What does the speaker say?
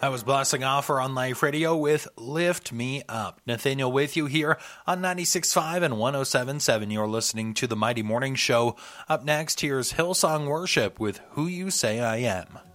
I was blasting off on Life Radio with Lift Me Up. Nathaniel with you here on 96.5 and 107.7. You're listening to the Mighty Morning Show. Up next, here's Hillsong Worship with Who You Say I Am.